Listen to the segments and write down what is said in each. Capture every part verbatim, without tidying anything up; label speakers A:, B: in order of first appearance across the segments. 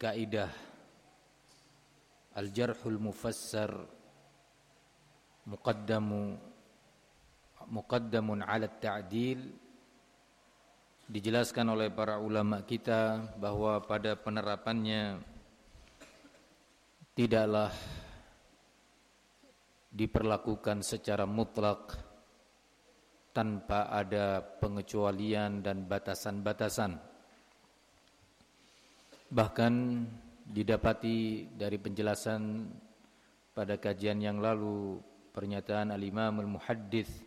A: kaidah al-jarhul mufassar muqaddamu muqaddamun 'ala at-ta'dil dijelaskan oleh para ulama kita bahwa pada penerapannya tidaklah diperlakukan secara mutlak tanpa ada pengecualian dan batasan-batasan. Bahkan didapati dari penjelasan pada kajian yang lalu pernyataan al-Imam al-Muhaddits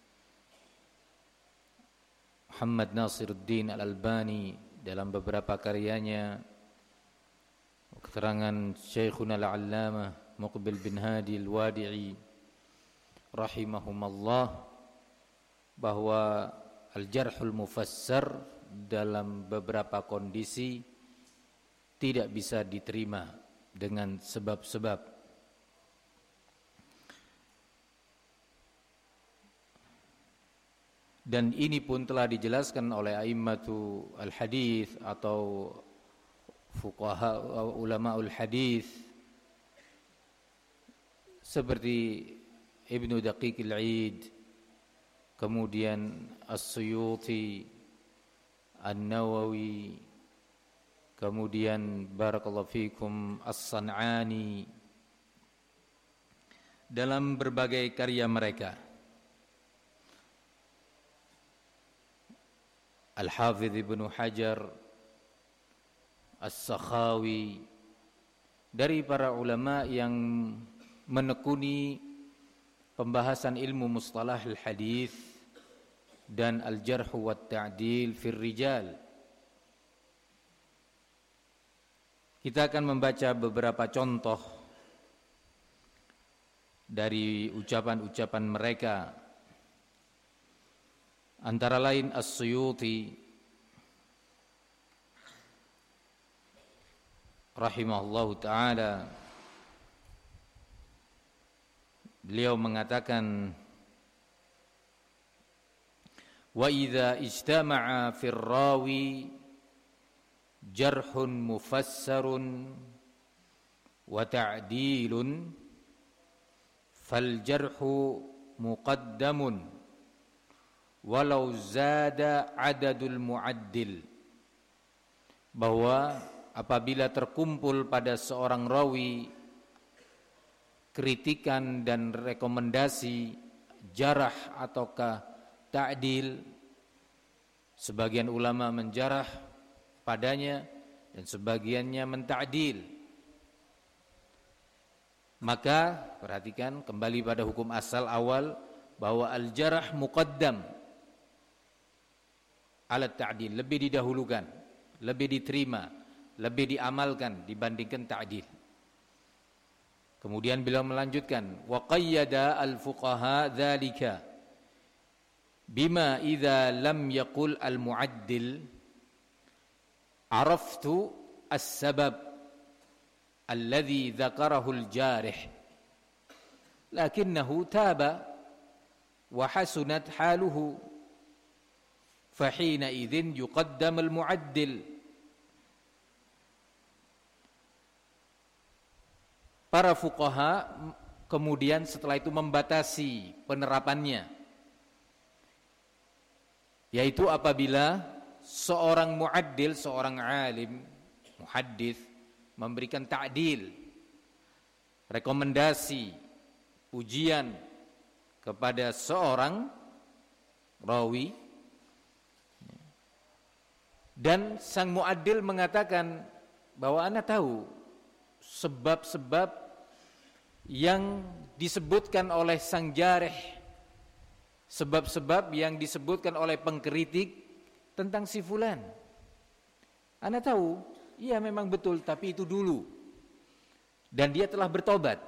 A: Muhammad Nasiruddin Al-Albani dalam beberapa karyanya, keterangan Syekhuna al-Allamah Muqbil bin Hadi al-Wadi'i rahimahumallah bahwa al-jarhul mufassar dalam beberapa kondisi tidak bisa diterima dengan sebab-sebab. Dan ini pun telah dijelaskan oleh a'immatu al-hadits atau fuqaha ulamaul hadits seperti Ibnu Daqiq al-Eid, kemudian As-Suyuti, An-Nawawi, kemudian barakallahu fikum As-San'ani dalam berbagai karya mereka. Al-Hafidh Ibnu Hajar, As-Sakhawi, dari para ulama yang menekuni pembahasan ilmu mustalah al-hadis dan al-jarh wa ta'dil fil rijal. Kita akan membaca beberapa contoh dari ucapan-ucapan mereka. Antara lain As-Suyuti rahimahullahu ta'ala, beliau mengatakan, wa idza ijtama'a fir rawi jarhun mufassarun wa ta'dilun fal jarhu muqaddamun walau zada adadul mu'addil. Bahwa apabila terkumpul pada seorang rawi kritikan dan rekomendasi jarah ataukah ta'dil, sebagian ulama menjarah padanya dan sebagiannya menta'dil, maka perhatikan kembali pada hukum asal awal bahwa al-jarah muqaddam ala ta'dil, lebih didahulukan, lebih diterima, lebih diamalkan dibandingkan ta'dil. Kemudian beliau melanjutkan, wa qayyada al-fuqaha dzalika bima idza lam yaqul al-mu'addil araftu as-sabab alladhi dzakarahu al-jarih lakinnahu taba wa hasunat haluhu fahina idzin yuqaddam al-mu'addil. Para fuqaha kemudian setelah itu membatasi penerapannya, yaitu apabila seorang mu'addil, seorang alim, muhaddits memberikan ta'dil, rekomendasi, ujian kepada seorang rawi, dan sang mu'addil mengatakan bahwa ana tahu sebab-sebab yang disebutkan oleh sang jarih, sebab-sebab yang disebutkan oleh pengkritik tentang si fulan. Ana tahu, iya memang betul, tapi itu dulu. Dan dia telah bertobat.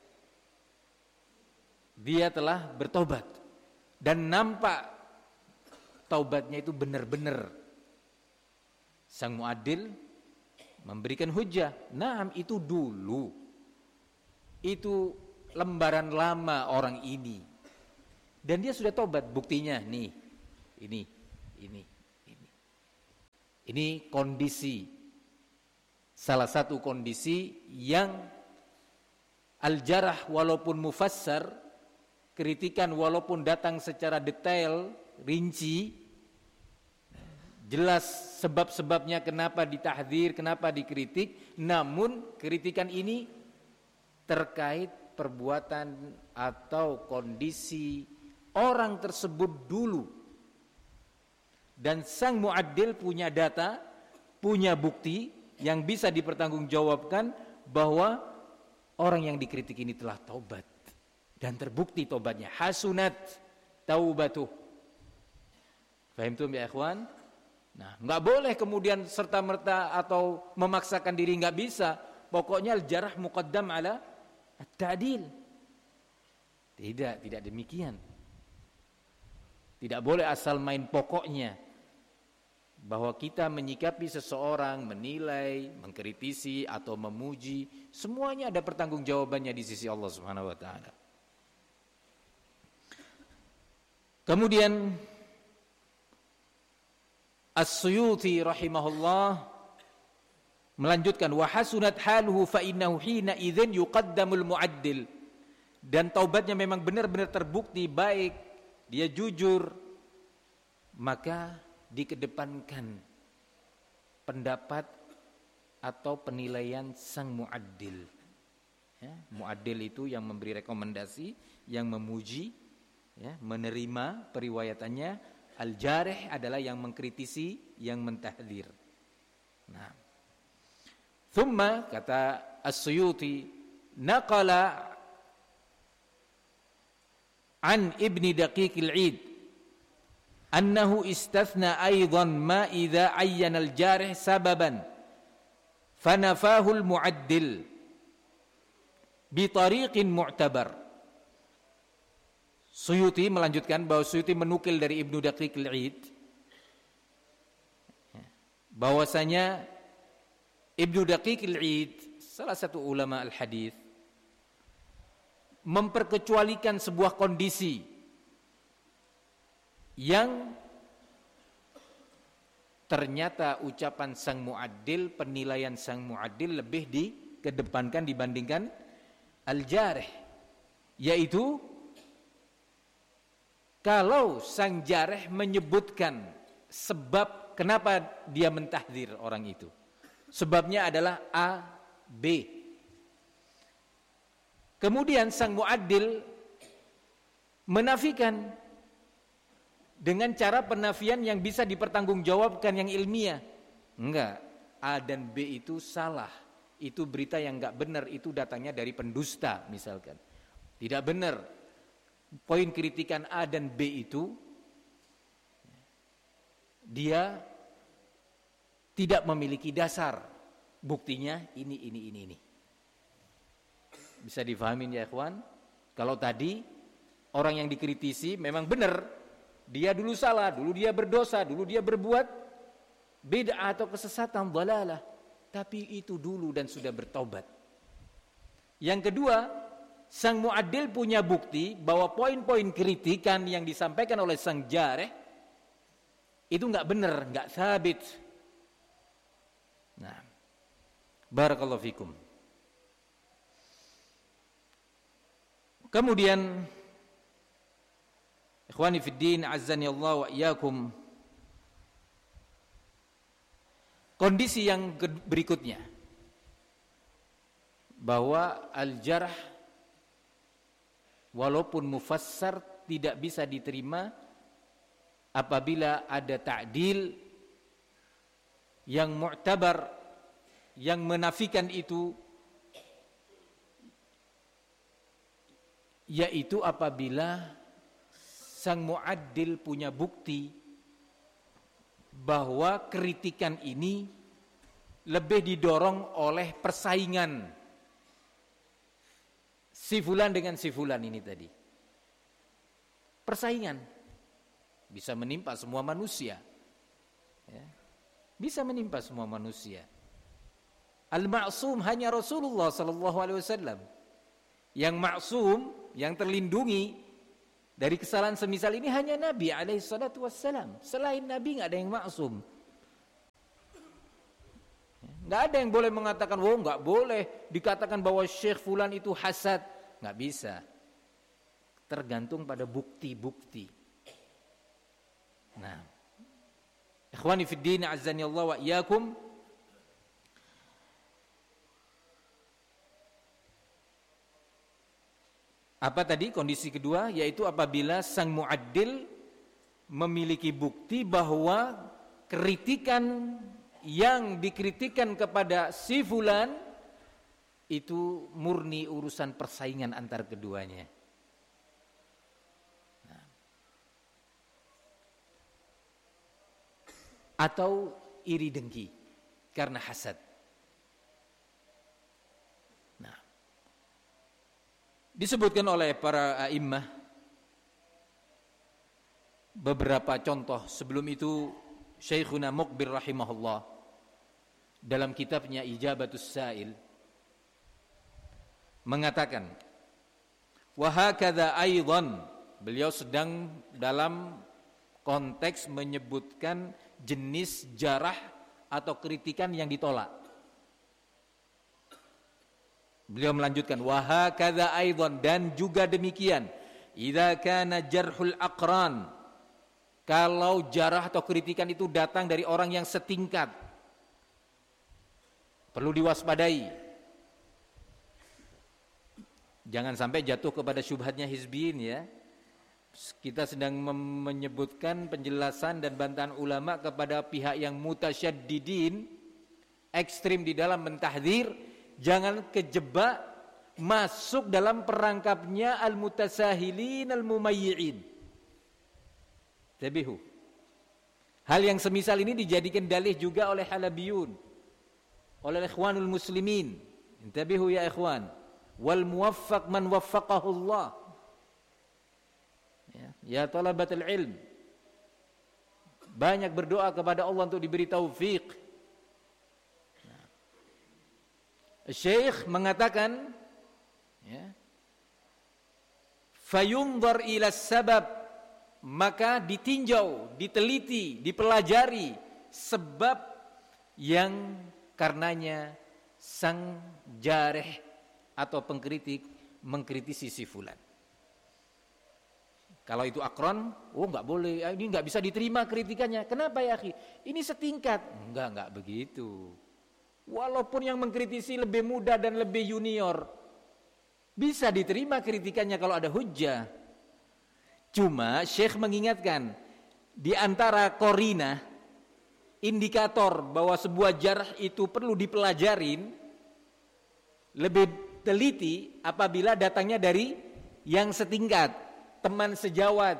A: Dia telah bertobat. Dan nampak taubatnya itu benar-benar. Sang muadil memberikan hujjah. Naam, itu dulu. Itu lembaran lama orang ini. Dan dia sudah tobat, buktinya nih. Ini, ini, ini. Ini kondisi salah satu kondisi yang al-jarah walaupun mufassar, kritikan walaupun datang secara detail, rinci, jelas sebab-sebabnya kenapa ditahdzir, kenapa dikritik, namun kritikan ini terkait perbuatan atau kondisi orang tersebut dulu. Dan sang mu'addil punya data, punya bukti yang bisa dipertanggungjawabkan bahwa orang yang dikritik ini telah taubat dan terbukti taubatnya. Hasunat taubatuh. Fahimtum ya ikhwan? Nah, enggak boleh kemudian serta-merta atau memaksakan diri, enggak bisa. Pokoknya al-jarh muqaddam ala at-ta'dil. Tidak, tidak demikian. Tidak boleh asal main pokoknya. Bahwa kita menyikapi seseorang, menilai, mengkritisi atau memuji, semuanya ada pertanggungjawabannya di sisi Allah Subhanahu wa taala. Kemudian As-Suyuti rahimahullah melanjutkan, wa hasunat haluhu fa innahu hina idzin yuqaddamul mu'addil. Dan taubatnya memang benar-benar terbukti baik, dia jujur, maka dikedepankan pendapat atau penilaian sang mu'addil. Ya, mu'addil itu yang memberi rekomendasi, yang memuji, ya, menerima periwayatannya. Al-jarih adalah yang mengkritisi, yang mentahdzir. Nah, thumma kata As-Suyuti, naqala an Ibni Daqiqil Id annahu istathna aidan ma idza ayyana al-jarih sababan fanafahu al-mu'addil bi tariqin mu'tabar. Suyuti melanjutkan bahwa Suyuti menukil dari Ibnu Daqiqil Id bahwasanya Ibnu Daqiqil Id, salah satu ulama al-hadis, memperkecualikan sebuah kondisi yang ternyata ucapan sang mu'addil, penilaian sang mu'addil lebih dikedepankan dibandingkan al-jarih, yaitu kalau sang jarih menyebutkan sebab kenapa dia mentahdzir orang itu, sebabnya adalah A, B, kemudian sang mu'addil menafikan dengan cara penafian yang bisa dipertanggungjawabkan, yang ilmiah. Enggak, A dan B itu salah, itu berita yang enggak benar, itu datangnya dari pendusta misalkan. Tidak benar. Poin kritikan A dan B itu dia tidak memiliki dasar. Buktinya ini, ini, ini, ini. Bisa difahamin ya ikhwan? Kalau tadi orang yang dikritisi memang benar, dia dulu salah, dulu dia berdosa, dulu dia berbuat bid'ah atau kesesatan, dhalalah, tapi itu dulu dan sudah bertobat. Yang kedua, sang mu'addil punya bukti bahwa poin-poin kritikan yang disampaikan oleh sang jarih itu enggak benar, enggak sabit. Nah, barakallahu fikum. Kemudian ikhwani fiddin, azzani Allah wa iyyakum, kondisi yang berikutnya bahwa al-jarh walaupun mufassar tidak bisa diterima apabila ada ta'dil yang mu'tabar, yang menafikan itu, yaitu apabila sang mu'addil punya bukti bahwa kritikan ini lebih didorong oleh persaingan si fulan dengan si fulan ini tadi. Persaingan bisa menimpa semua manusia, ya. Bisa menimpa semua manusia. Al-ma'sum hanya Rasulullah sallallahu alaihi wasallam. Yang maksum, yang terlindungi dari kesalahan semisal ini hanya Nabi alaihi salatu wassalam. Selain Nabi enggak ada yang maksum. Nggak ada yang boleh mengatakan, oh nggak boleh dikatakan bahwa Syekh Fulan itu hasad. Nggak bisa. Tergantung pada bukti-bukti. Nah, ikhwani fid din, azani Allah wa iyyakum. Apa tadi kondisi kedua? Yaitu apabila sang muaddil memiliki bukti bahwa kritikan yang dikritikan kepada si fulan itu murni urusan persaingan antar keduanya. Nah. Atau iri dengki karena hasad. Nah. Disebutkan oleh para a'immah beberapa contoh. Sebelum itu Syekhuna Muqbil rahimahullah dalam kitabnya Ijabatus Sa'il mengatakan, wa hakadha aidan, beliau sedang dalam konteks menyebutkan jenis jarah atau kritikan yang ditolak. Beliau melanjutkan, wa hakadha aidan, dan juga demikian, idza kana jarhul aqran, kalau jarah atau kritikan itu datang dari orang yang setingkat, perlu diwaspadai. Jangan sampai jatuh kepada syubhatnya hizbiyin ya. Kita sedang menyebutkan penjelasan dan bantahan ulama kepada pihak yang mutasyaddidin, ekstrim di dalam mentahdzir. Jangan kejebak masuk dalam perangkapnya al-mutasahilin al-mumayyi'in. Tabihu. Hal yang semisal ini dijadikan dalih juga oleh halabiyun, oleh ikhwanul muslimin. Tabihu ya ikhwan. Wal muwaffaq man waffaqahu Allah. Ya, ya talabatul ilm. Banyak berdoa kepada Allah untuk diberi taufik. Nah. Syekh mengatakan, ya, fayunzar ila sabab, maka ditinjau, diteliti, dipelajari sebab yang karenanya sang jarih atau pengkritik mengkritisi si fulan. Kalau itu akron, oh nggak boleh, ini nggak bisa diterima kritikannya. Kenapa ya akhi? Ini setingkat. Enggak, enggak begitu. Walaupun yang mengkritisi lebih muda dan lebih junior, bisa diterima kritikannya kalau ada hujjah. Cuma Syekh mengingatkan, di antara korina, indikator bahwa sebuah jarh itu perlu dipelajarin lebih teliti apabila datangnya dari yang setingkat, teman sejawat.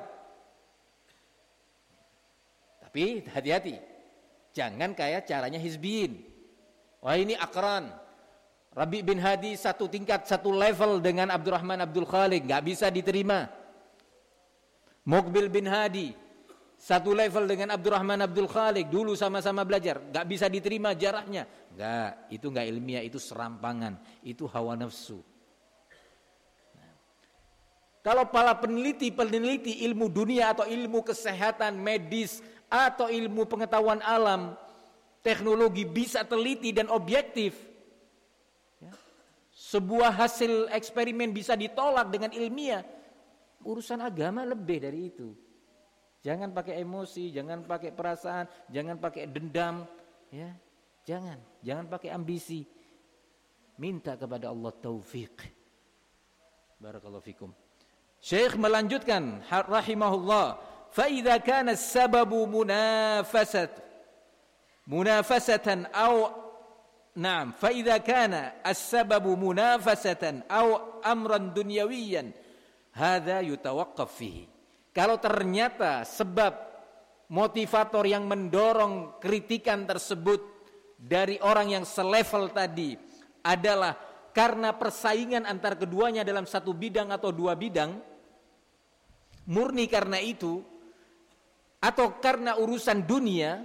A: Tapi hati-hati, jangan kayak caranya hizbiyin. Wah ini akran, Rabi bin Hadi satu tingkat, satu level dengan Abdurrahman Abdul Khaliq, gak bisa diterima. Muqbil bin Hadi satu level dengan Abdurrahman Abdul Khaliq, dulu sama-sama belajar, gak bisa diterima jarahnya. Enggak, itu enggak ilmiah, itu serampangan, itu hawa nafsu. Nah. Kalau para peneliti-peneliti ilmu dunia atau ilmu kesehatan medis atau ilmu pengetahuan alam, teknologi bisa teliti dan objektif, ya, sebuah hasil eksperimen bisa ditolak dengan ilmiah. Urusan agama lebih dari itu. Jangan pakai emosi, jangan pakai perasaan, jangan pakai dendam, ya. Jangan, jangan pakai ambisi. Minta kepada Allah taufik. Barakallahu fikum. Syekh melanjutkan rahimahullah, fa idza kana as-sababu munafasat munafasatan aw na'am fa idza kana as-sababu munafasatan aw amran dunyawiyan hadza yutawaqqaf fihi. Kalau ternyata sebab motivator yang mendorong kritikan tersebut dari orang yang selevel tadi adalah karena persaingan antar keduanya dalam satu bidang atau dua bidang, murni karena itu, atau karena urusan dunia,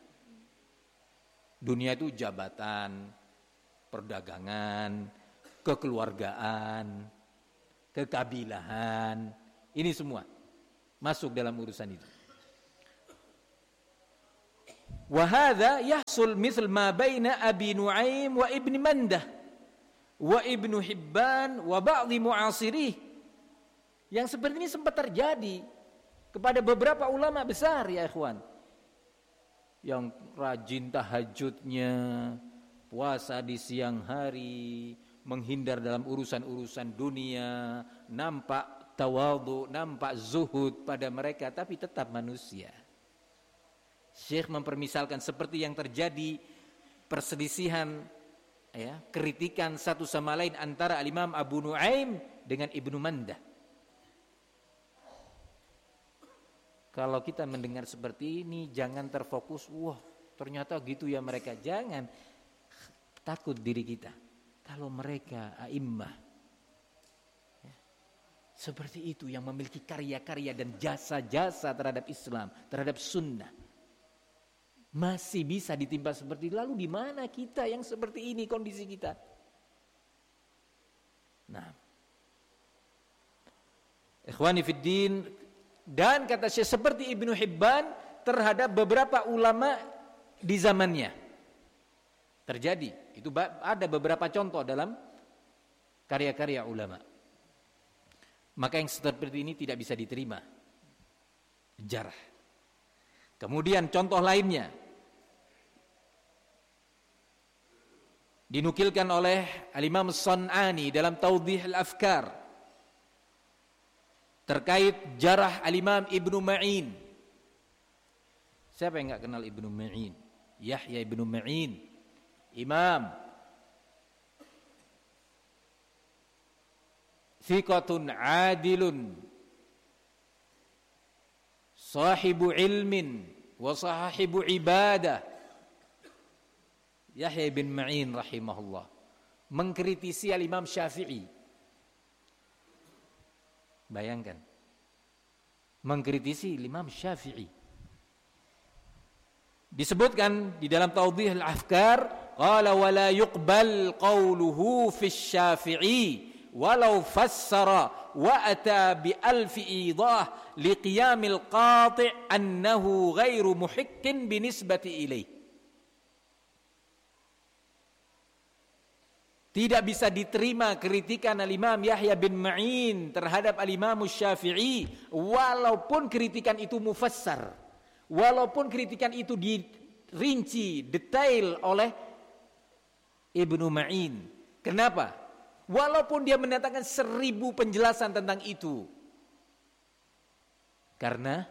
A: dunia itu jabatan, perdagangan, kekeluargaan, kekabilahan, ini semua masuk dalam urusan itu. Wa hadza yahsul mithl ma baina Abi Nu'aim wa Ibn Mandah wa Ibnu Hibban wa ba'dhi mu'asirih. Yang seperti ini sempat terjadi kepada beberapa ulama besar ya ikhwan, yang rajin tahajudnya, puasa di siang hari, menghindar dalam urusan-urusan dunia, nampak tawadhu, nampak zuhud pada mereka, tapi tetap manusia. Syekh mempermisalkan seperti yang terjadi perselisihan, ya, kritikan satu sama lain antara Al-Imam Abu Nu'aim dengan Ibnu Mandah. Kalau kita mendengar seperti ini, jangan terfokus, wah ternyata gitu ya mereka. Jangan takut diri kita. Kalau mereka a'immah ya, seperti itu, yang memiliki karya-karya dan jasa-jasa terhadap Islam, terhadap sunnah, masih bisa ditimpa seperti itu. Lalu di mana kita yang seperti ini kondisi kita? Nah, ikhwani fiddin, dan kata Syekh seperti Ibnu Hibban terhadap beberapa ulama di zamannya terjadi. Itu ada beberapa contoh dalam karya-karya ulama. Maka yang seperti ini tidak bisa diterima, jarah. Kemudian contoh lainnya dinukilkan oleh Al-Imam As-San'ani dalam Tawdih Al-Afkar terkait jarah Al-Imam Ibnu Ma'in. Siapa yang enggak kenal Ibnu Ma'in? Yahya Ibnu Ma'in, imam thiqatun adilun sahibu ilmin wa sahibu ibadah. Yahya bin Ma'in rahimahullah mengkritisi Al-Imam Syafi'i. Bayangkan, mengkritisi Imam Syafi'i. Disebutkan di dalam Tawdih Al-Afkar, qala wa la yuqbal qawluhu fi Syafi'i walau fassara wa ata bi alfi idah liqiyamil qati' annahu ghairu muhikkin binisbati ilaih. Tidak bisa diterima kritikan Al-Imam Yahya bin Ma'in terhadap Al-Imam Syafi'i, walaupun kritikan itu mufassar, walaupun kritikan itu dirinci detail oleh Ibnu Ma'in. Kenapa? Walaupun dia mendatangkan seribu penjelasan tentang itu, karena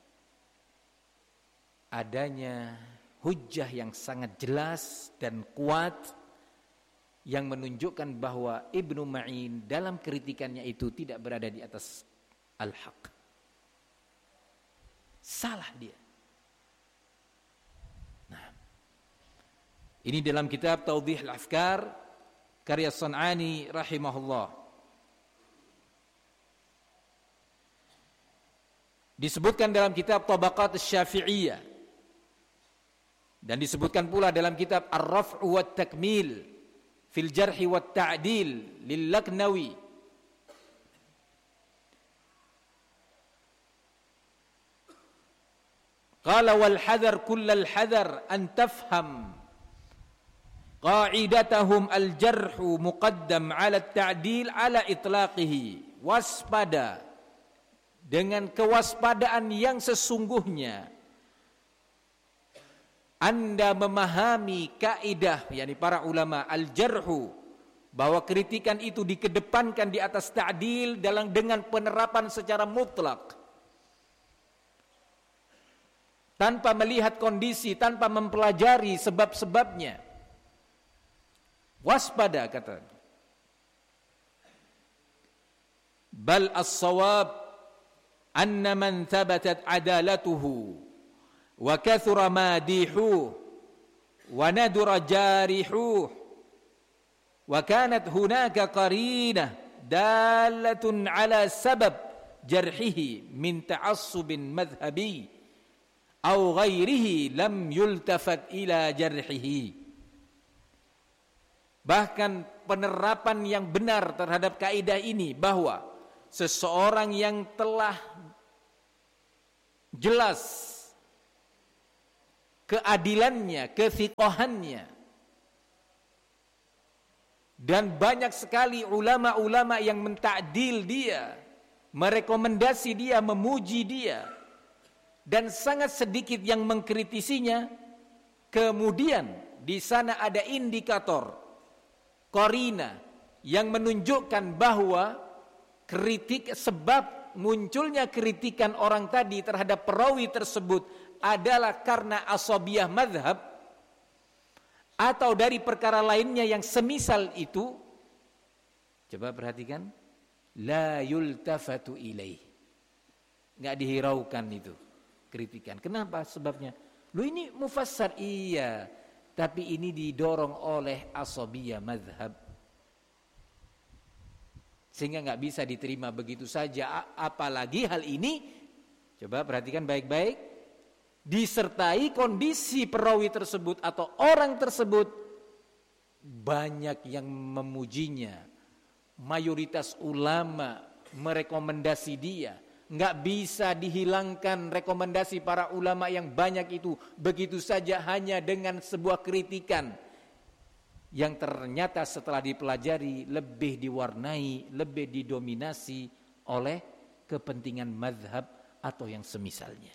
A: adanya hujjah yang sangat jelas dan kuat yang menunjukkan bahwa Ibnu Ma'in dalam kritikannya itu tidak berada di atas al-haq. Salah dia. Nah, ini dalam kitab Tawdih Al-Afkar karya San'ani rahimahullah. Disebutkan dalam kitab Tabaqat Asy-Syafi'iyah, dan disebutkan pula dalam kitab Ar-Raf' wa Takmil fil Jarh wa Ta'dil lil Laknawi. Qala wal hadar kullal hadar an tafham qa'idatahum al jarhu muqaddam ala at-ta'dil ala itlaqihi. Waspada dengan kewaspadaan yang sesungguhnya Anda memahami kaidah, yakni para ulama, al-jarhu, bahwa kritikan itu dikedepankan di atas ta'dil dalam dengan penerapan secara mutlak, tanpa melihat kondisi, tanpa mempelajari sebab-sebabnya. Waspada, kata. Bal as-sawab anna man thabatat adalatuhu wa kathura madihuh wa nadura jarihuh wa kanat hunaka qarinah dalatun ala sabab jarhihi min ta'assubin madhhabi aw ghairihi lam yultafat ila jarhihi. Bahkan penerapan yang benar terhadap kaidah ini, bahwa seseorang yang telah jelas keadilannya, kethiqahannya. Dan banyak sekali ulama-ulama yang mentakdil dia, merekomendasi dia, memuji dia. Dan sangat sedikit yang mengkritisinya. Kemudian di sana ada indikator, qarina, yang menunjukkan bahwa kritik, sebab munculnya kritikan orang tadi terhadap perawi tersebut adalah karena asabiyah madhab atau dari perkara lainnya yang semisal itu. Coba perhatikan, la yultafatu ilaih, nggak dihiraukan itu kritikan. Kenapa? Sebabnya, lu ini mufassar, iya, tapi ini didorong oleh asabiyah madhab, sehingga nggak bisa diterima begitu saja. Apalagi hal ini, coba perhatikan baik-baik, disertai kondisi perawi tersebut atau orang tersebut banyak yang memujinya, mayoritas ulama merekomendasi dia. Nggak bisa dihilangkan rekomendasi para ulama yang banyak itu begitu saja hanya dengan sebuah kritikan yang ternyata setelah dipelajari lebih diwarnai, lebih didominasi oleh kepentingan mazhab atau yang semisalnya.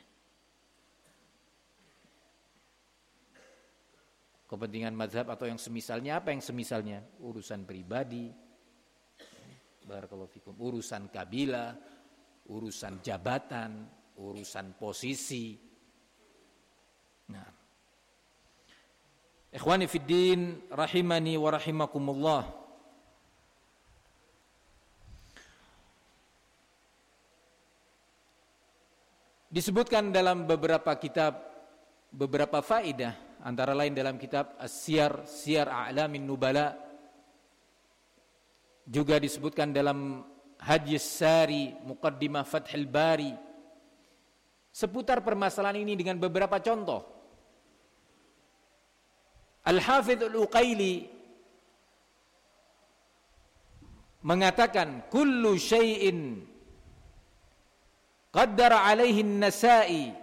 A: Kepentingan mazhab atau yang semisalnya, apa yang semisalnya? Urusan pribadi, barakallahu fikum, urusan kabilah, urusan jabatan, urusan posisi. Nah, ikhwani fiddin rahimani wa rahimakumullah. Disebutkan dalam beberapa kitab beberapa faedah, antara lain dalam kitab As-Siyar, Siyar A'lamin Nubala, juga disebutkan dalam Hadis Sari, Muqaddimah Fathul Bari, seputar permasalahan ini dengan beberapa contoh. Al-Hafidh Al-Uqaili mengatakan, kullu syai'in qaddara alaihi an-Nasa'i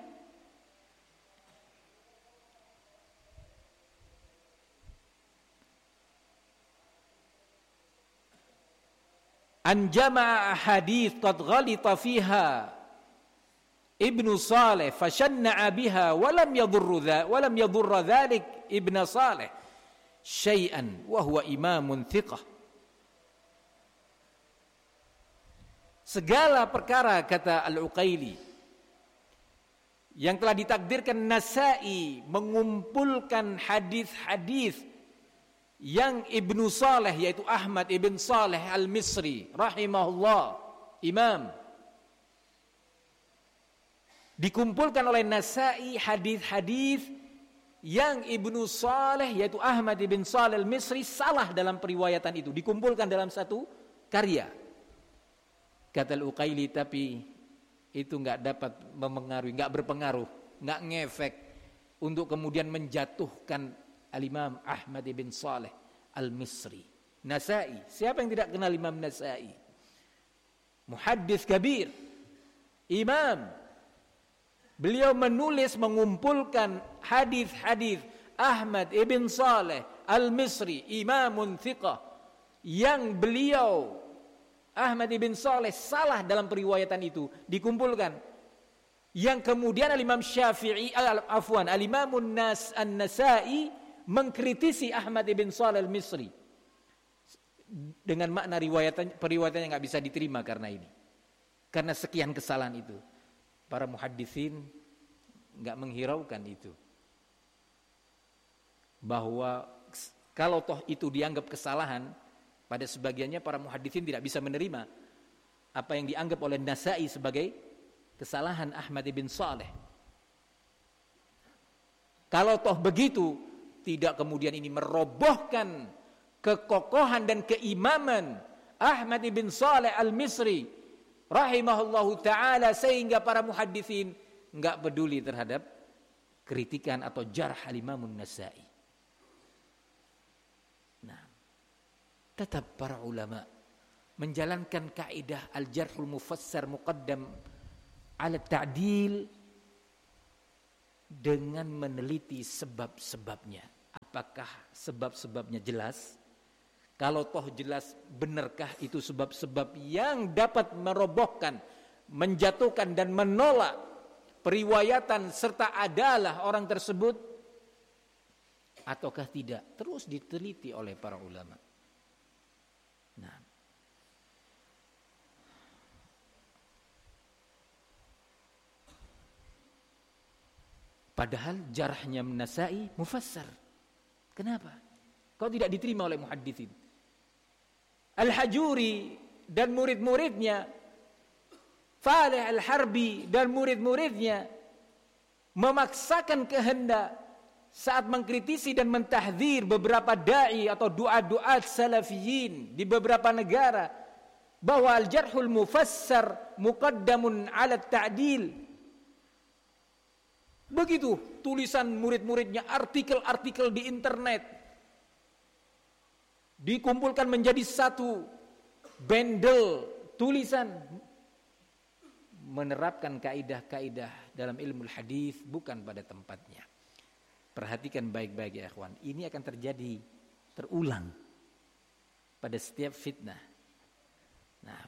A: an jama'a ahadith qad ghalita fiha Ibnu Saleh fashanna'a biha wa lam yadurru dha wa lam yadurra dhalik Ibnu Saleh syai'an wa huwa imamun thiqah. Segala perkara, kata Al-Uqaili, yang telah ditakdirkan Nasa'i mengumpulkan hadis-hadis yang Ibnu Saleh, yaitu Ahmad ibn Saleh al-Misri rahimahullah, imam, dikumpulkan oleh Nasa'i hadis-hadis yang Ibnu Saleh, yaitu Ahmad ibn Saleh al-Misri, salah dalam periwayatan itu, dikumpulkan dalam satu karya. Kata Al-Uqaili, tapi itu enggak dapat mempengaruhi, enggak berpengaruh, enggak ngefek untuk kemudian menjatuhkan Al-Imam Ahmad ibn Saleh Al-Misri. Nasa'i, siapa yang tidak kenal Imam Nasa'i? Muhaddits kabir, imam. Beliau menulis, mengumpulkan hadis-hadis Ahmad ibn Saleh Al-Misri, imamun thiqah, yang beliau Ahmad ibn Saleh salah dalam periwayatan itu, dikumpulkan. Yang kemudian Al-Imam Syafi'i, afwan, Al-Imamun Nas An-Nasa'i mengkritisi Ahmad ibn Saleh al-Misri dengan makna riwayatan, periwayatannya nggak bisa diterima karena ini, karena sekian kesalahan itu. Para muhaddisin nggak menghiraukan itu, bahwa kalau toh itu dianggap kesalahan, pada sebagiannya para muhaddisin tidak bisa menerima apa yang dianggap oleh Nasa'i sebagai kesalahan Ahmad ibn Saleh. Kalau toh begitu, tidak kemudian ini merobohkan kekokohan dan keimaman Ahmad ibn Saleh al-Misri rahimahullahu ta'ala, sehingga para muhaddisin enggak peduli terhadap kritikan atau jarh al-Imamun Nasa'i. Nah, tetap para ulama menjalankan kaidah al-jarhul mufassar muqaddam ala ta'dil dengan meneliti sebab-sebabnya. Apakah sebab-sebabnya jelas? Kalau toh jelas, benarkah itu sebab-sebab yang dapat merobohkan, menjatuhkan dan menolak periwayatan serta adalah orang tersebut, ataukah tidak? Terus diteliti oleh para ulama. Nah, padahal jarahnya Nasai mufassar. Kenapa? Kau tidak diterima oleh muhadditsin. Al-Hajuri dan murid-muridnya, Falih Al-Harbi dan murid-muridnya memaksakan kehendak saat mengkritisi dan mentahdzir beberapa dai atau duat-duat salafiyin di beberapa negara bahwa al-jarhul mufassar muqaddamun 'ala at-ta'dil. Begitu tulisan murid-muridnya, artikel-artikel di internet dikumpulkan menjadi satu bundle tulisan menerapkan kaidah-kaidah dalam ilmu hadis bukan pada tempatnya. Perhatikan baik-baik ya ikhwan, ini akan terjadi terulang pada setiap fitnah. Nah,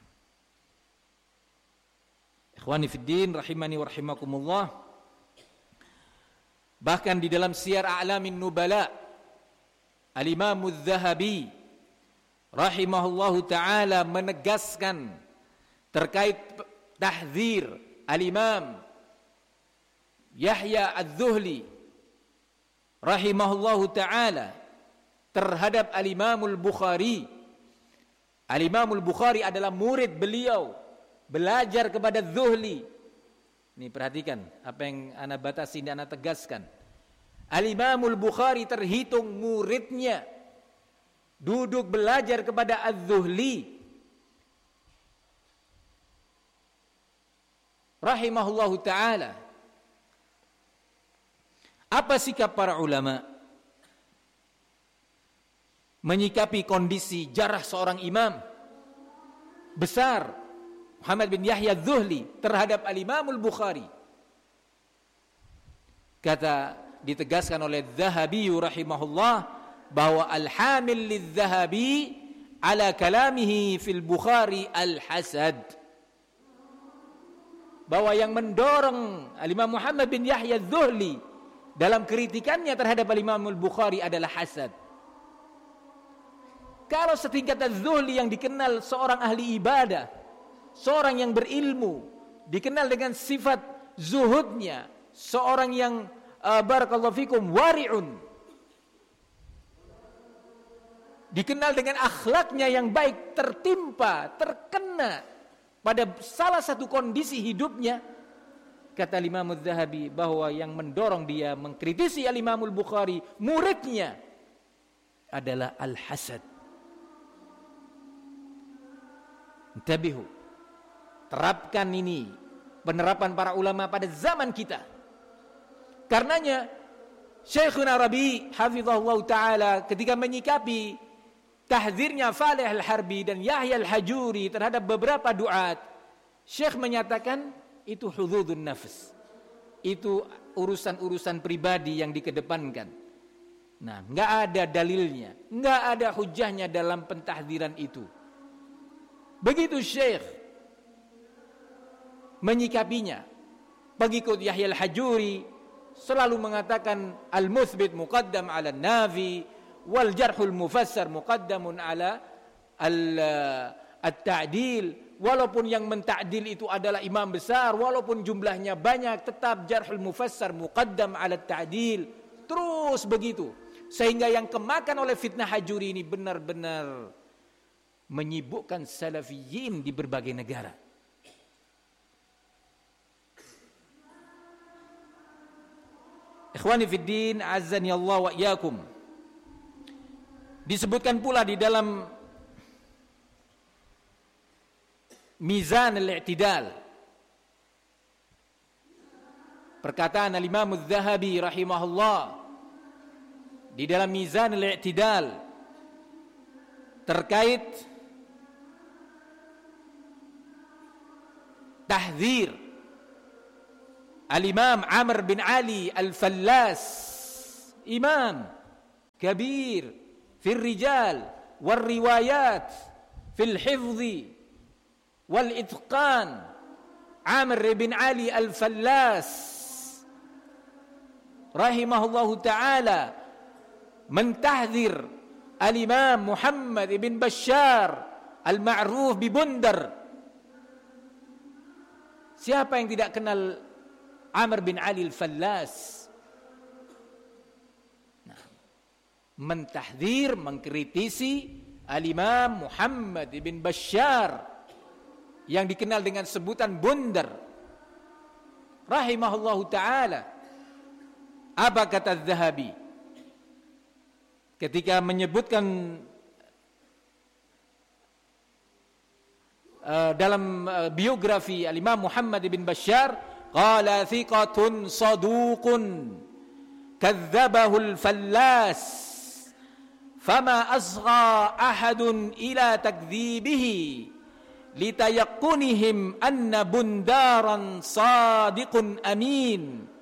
A: ikhwani fiddin rahimani wa rahimakumullah, bahkan di dalam Siyar A'lamin Nubala, Al-Imam Az-Zahabi rahimahullahu ta'ala menegaskan terkait tahdzir Al-Imam Yahya Az-Zuhli rahimahullahu ta'ala terhadap Al-Imam Al-Bukhari. Al-Imam Al-Bukhari adalah murid beliau, belajar kepada Zuhli. Ini perhatikan apa yang ana batasi dan ana tegaskan. Al-Imam Al-Bukhari terhitung muridnya, duduk belajar kepada Az-Zuhli rahimahullahu ta'ala. Apa sikap para ulama menyikapi kondisi jarah seorang imam besar Muhammad bin Yahya Az-Zuhli terhadap Al-Imam Al-Bukhari? Kata, ditegaskan oleh Zahabi rahimahullah bahwa al-hamil lidz-Zahabi ala kalamihi fil Bukhari al-hasad. Bahwa yang mendorong Al-Imam Muhammad bin Yahya Az-Zuhli dalam kritikannya terhadap Al-Imam Al-Bukhari adalah hasad. Kalau setingkat Az-Zuhli yang dikenal seorang ahli ibadah, seorang yang berilmu, dikenal dengan sifat zuhudnya, seorang yang uh, barakallahu fikum wari'un, dikenal dengan akhlaknya yang baik, tertimpa, terkena pada salah satu kondisi hidupnya, kata Imam Az-Zahabi bahwa yang mendorong dia mengkritisi Al-Imam Al-Bukhari, muridnya, adalah al-hasad. Intabihu. Terapkan ini, penerapan para ulama pada zaman kita. Karenanya Syekhuna Rabi hafizahullah ta'ala ketika menyikapi tahdzirnya Falih Al-Harbi dan Yahya Al-Hajuri terhadap beberapa duat, Syekh menyatakan itu hududun nafs, itu urusan-urusan pribadi yang dikedepankan. Nah, enggak ada dalilnya, enggak ada hujahnya dalam pentahdziran itu. Begitu Syekh menyikapinya. Pengikut Yahya Al-Hajuri selalu mengatakan al-muthbit muqaddam ala an-nafi wal jarhul mufassar muqaddamun ala al-ta'dil. Walaupun yang menta'dil itu adalah imam besar, walaupun jumlahnya banyak, tetap jarhul mufassar muqaddam ala ta'dil. Terus begitu, sehingga yang kemakan oleh fitnah Hajuri ini benar-benar menyibukkan salafiyin di berbagai negara. Ikhwani fiddin, azzani Allah wa iyyakum. Disebutkan pula di dalam Mizan al-I'tidal, perkataan al-Imam Az-Zahabi rahimahullah di dalam Mizan al-I'tidal terkait tahdzir Al-Imam Amr bin Ali Al-Fallas, imam kabir fil rijal wal riwayat fil hifzi wal itqan. Amr bin Ali Al-Fallas rahimahullahu ta'ala mentahdzir Al-Imam Muhammad ibn Bashar al-ma'ruf bi Bundar. Siapa yang tidak kenal Amr bin Ali Al-Fallas? Nah, mentahdzir, mengkritisi Al-Imam Muhammad ibn Bashar yang dikenal dengan sebutan Bundar rahimahullahu ta'ala. Apa kata Az-Zahabi ketika menyebutkan uh, dalam uh, biografi Al-Imam Muhammad ibn Bashar, qala thiqatun saduqun kadzabahu al-Fallas fama asgha ahadun ila takdzibihi litayaqunihim anna Bundaran sadiqun amin.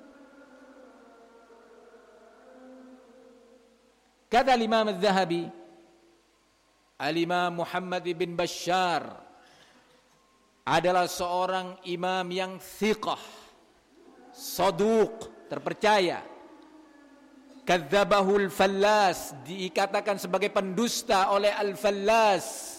A: Kata Imam Az-Zahabi, Al-Imam Muhammad bin Bashar adalah seorang imam yang thiqah, saduq, terpercaya. Kadzabahul Fallas, dikatakan sebagai pendusta oleh Al-Fallas.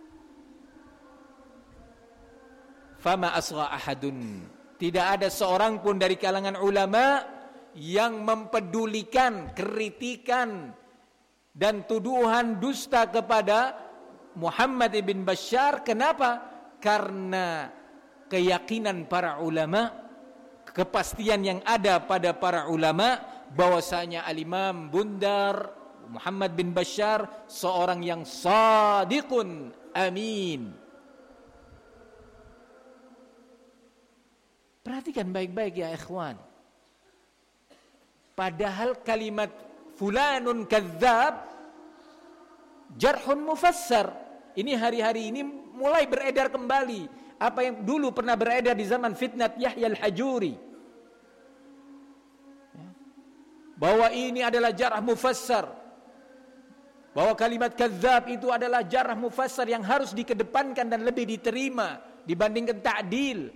A: Fama asgha ahadun, tidak ada seorang pun dari kalangan ulama yang mempedulikan kritikan dan tuduhan dusta kepada Muhammad ibn Bashar. Kenapa? Karena keyakinan para ulama, kepastian yang ada pada para ulama bahwasanya Al-Imam Bundar Muhammad bin Bashar seorang yang sadiqun amin. Perhatikan baik-baik ya ikhwan. Padahal kalimat fulanun kadzab jarhun mufassar, ini hari-hari ini mulai beredar kembali apa yang dulu pernah beredar di zaman fitnat Yahya al-Hajuri, bahwa ini adalah jarh mufassar, bahwa kalimat kadzab itu adalah jarh mufassar yang harus dikedepankan dan lebih diterima dibandingkan ta'dil.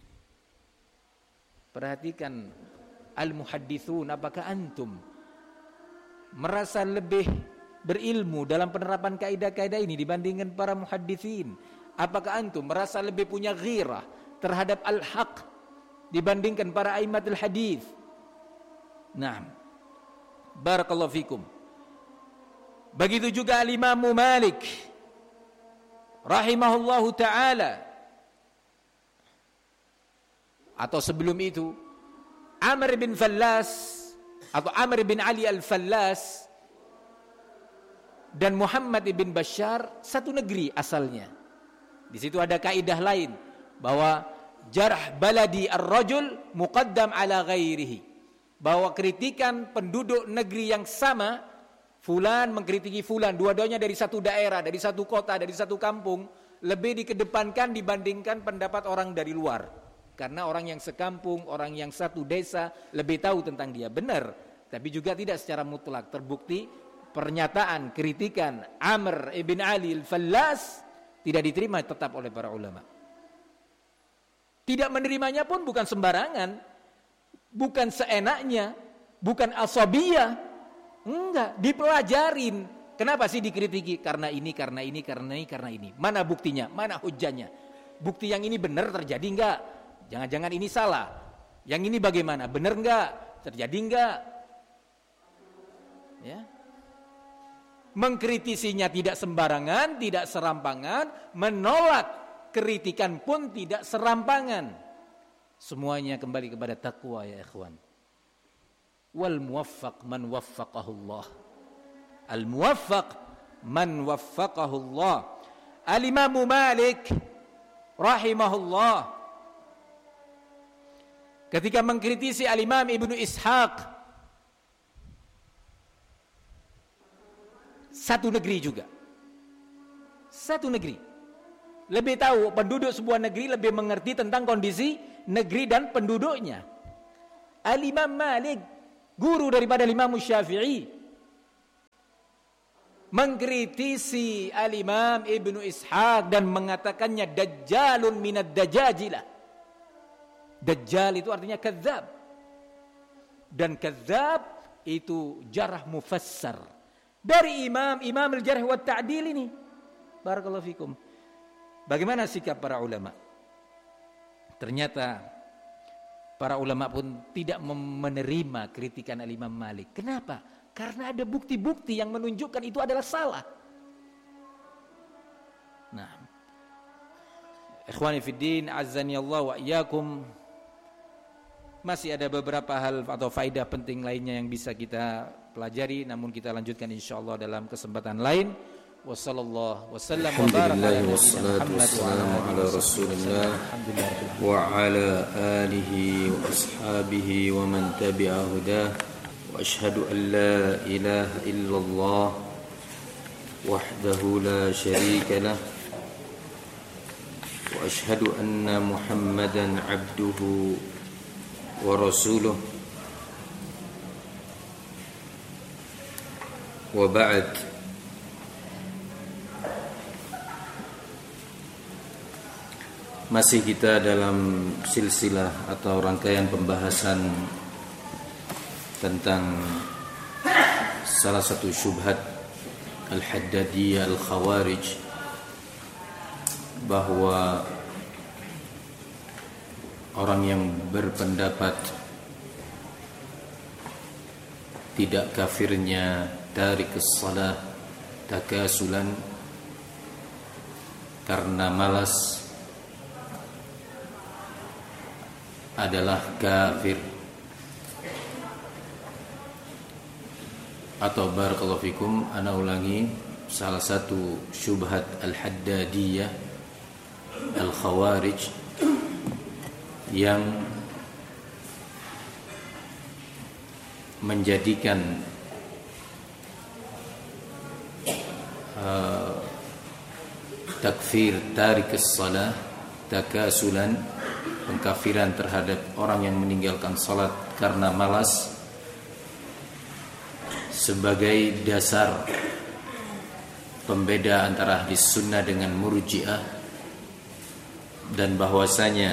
A: Perhatikan al-muhaddithun, apakah antum merasa lebih berilmu dalam penerapan kaidah-kaidah ini dibandingkan para muhadditsin? Apakah antum merasa lebih punya ghirah terhadap al-haq dibandingkan para a'immatul hadis? Naam. Barakallahu fikum. Begitu juga al-Imam Malik rahimahullahu taala. Atau sebelum itu Amr bin Fallas atau Amr bin Ali Al-Fallas dan Muhammad bin Bashar satu negeri asalnya. Di situ ada kaidah lain bahwa jarh baladi ar-rajul muqaddam ala ghairihi, bahwa kritikan penduduk negeri yang sama, fulan mengkritiki fulan, dua-duanya dari satu daerah, dari satu kota, dari satu kampung, lebih dikedepankan dibandingkan pendapat orang dari luar. Karena orang yang sekampung, orang yang satu desa lebih tahu tentang dia. Benar, tapi juga tidak secara mutlak. Terbukti pernyataan, kritikan Amr ibn Ali Al-Fallas tidak diterima tetap oleh para ulama. Tidak menerimanya pun bukan sembarangan, bukan seenaknya, bukan asabiyah. Enggak, dipelajarin. Kenapa sih dikritiki? Karena ini, karena ini, karena ini, karena ini. Mana buktinya? Mana hujjahnya? Bukti yang ini benar terjadi enggak? Jangan-jangan ini salah. Yang ini bagaimana? Benar enggak? Terjadi enggak? Ya. Mengkritisinya tidak sembarangan, tidak serampangan, menolak kritikan pun tidak serampangan. Semuanya kembali kepada takwa ya ikhwan. Wal muwaffaq man waffaqahullah. Al muwaffaq man waffaqahullah. Al-Imam Malik rahimahullah ketika mengkritisi Al-Imam Ibnu Ishaq, satu negeri juga, satu negeri, lebih tahu penduduk sebuah negeri, lebih mengerti tentang kondisi negeri dan penduduknya. Al-Imam Malik, guru daripada Imam Syafi'i, mengkritisi Al-Imam Ibnu Ishaq dan mengatakannya dajjalun minad dajajilah. Dajjal itu artinya kadzab. Dan kadzab itu jarah mufassar dari imam-imam al-jarh wa ta'dil ini. Barakallahu fikum. Bagaimana sikap para ulama? Ternyata para ulama pun tidak menerima kritikan Al-Imam Malik. Kenapa? Karena ada bukti-bukti yang menunjukkan itu adalah salah. Nah, ikhwani fiddin, azzani Allah wa iyyakum. Masih ada beberapa hal atau faedah penting lainnya yang bisa kita pelajari, namun kita lanjutkan insyaallah dalam kesempatan lain. Wassallallahu wasallam wa baraka ala
B: ala Rasulillah wa ala alihi wa ashabihi wa man tabi'a hudah. Wa ashhadu an la ilaha illallah wahdahu la syarika lah wa ashhadu anna Muhammadan abduhu wa rasuluh. Wa ba'd. Masih kita dalam silsilah atau rangkaian pembahasan tentang salah satu syubhat Al-Haddadiyah Al-Khawarij, bahwa orang yang berpendapat tidak kafirnya tarikus shalah takasulan karena malas adalah kafir. Atau barakallahu fikum, ana ulangi, salah satu syubhat Al-Haddadiyah Al-Khawarij yang menjadikan uh, takfir tarikus shalah takasulan, pengkafiran terhadap orang yang meninggalkan salat karena malas, sebagai dasar pembeda antara ahli sunnah dengan murji'ah, dan bahwasanya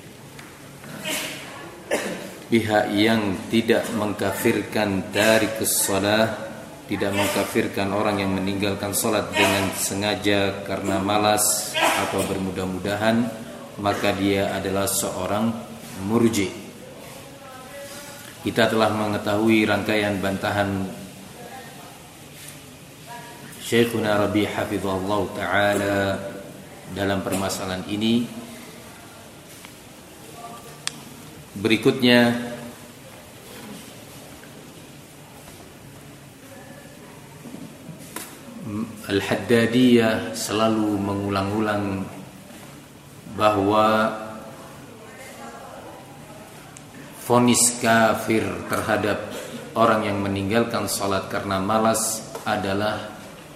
B: pihak yang tidak mengkafirkan tarikus shalah, tidak mengkafirkan orang yang meninggalkan salat dengan sengaja karena malas atau bermudah-mudahan, maka dia adalah seorang murji'. Kita telah mengetahui rangkaian bantahan Syekhuna Rabi' hafizahullah ta'ala dalam permasalahan ini. Berikutnya Al-Haddadiyah selalu mengulang-ulang bahwa vonis kafir terhadap orang yang meninggalkan salat karena malas adalah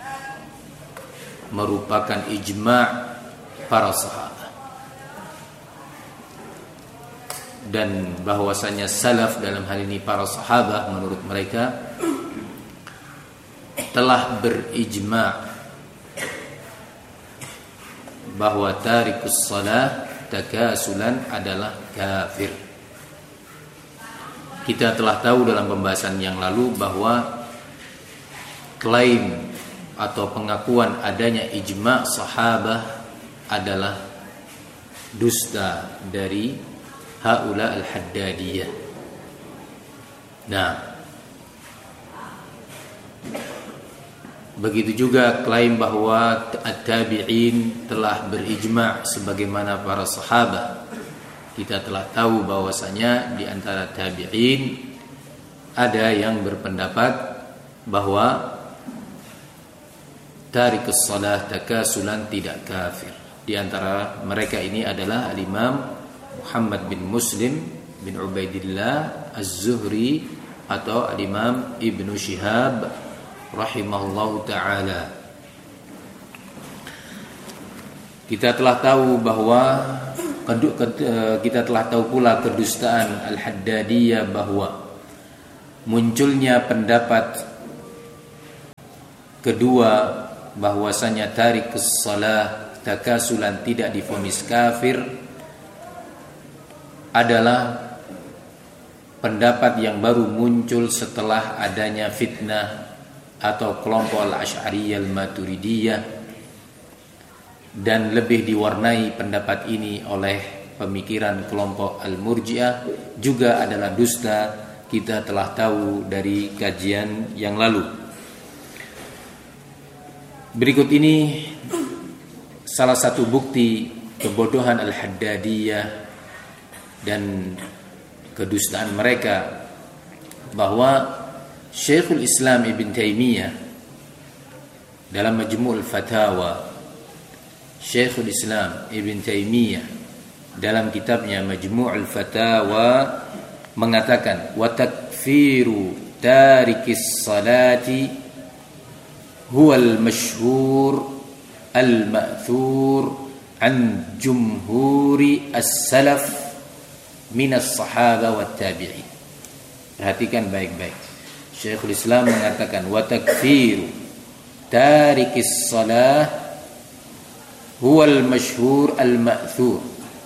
B: merupakan ijma' para sahabat, dan bahwasanya salaf dalam hal ini para sahabat menurut mereka telah berijma' bahwa tarikus shalah takasulan adalah kafir. Kita telah tahu dalam pembahasan yang lalu bahwa klaim atau pengakuan adanya ijma' sahabah adalah dusta dari haula al-Haddadiyah. Nah, begitu juga klaim bahwa at-tabi'in telah berijma' sebagaimana para sahabat. Kita telah tahu bahwasanya di antara tabi'in ada yang berpendapat bahwa tarikus shalah takasulan tidak kafir. Di antara mereka ini adalah Al-Imam Muhammad bin Muslim bin Ubaidillah Az-Zuhri atau Al-Imam Ibnu Syihab rahimahullahu ta'ala. Kita telah tahu bahwa kita telah tahu pula kedustaan Al-Haddadiyah, bahwa munculnya pendapat kedua bahwasanya tarikus shalah takasulan tidak divonis kafir adalah pendapat yang baru muncul setelah adanya fitnah atau kelompok Al-Asy'ariyah Al-Maturidiyah, dan lebih diwarnai pendapat ini oleh pemikiran kelompok Al-Murji'ah, juga adalah dusta. Kita telah tahu dari kajian yang lalu. Berikut ini salah satu bukti kebodohan Al-Haddadiyah dan kedustaan mereka, bahwa Syekhul Islam Ibn Taimiyah dalam Majmu' al-Fatawa, Syekhul Islam Ibn Taimiyah dalam kitabnya Majmu' al-Fatawa mengatakan, wa takfiru tarikis salati huwa al-mashhur al-ma'thur an jumhuri as-salaf min as-sahaba wa tabi'in. Perhatikan baik-baik. Syekhul Islam mengatakan, wa takfiru tarikis salah huwa al-mashhur al-ma'thur